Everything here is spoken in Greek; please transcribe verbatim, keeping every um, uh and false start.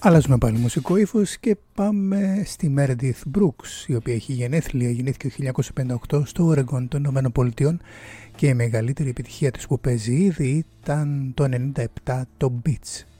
Αλλάζουμε πάλι μουσικό ύφος και πάμε στη Meredith Brooks, η οποία έχει γενέθλια, γεννήθηκε το χίλια εννιακόσια πενήντα οκτώ στο Ορεγκόν των Ηνωμένων Πολιτειών και η μεγαλύτερη επιτυχία της που παίζει ήδη ήταν το ενενήντα επτά το Beach.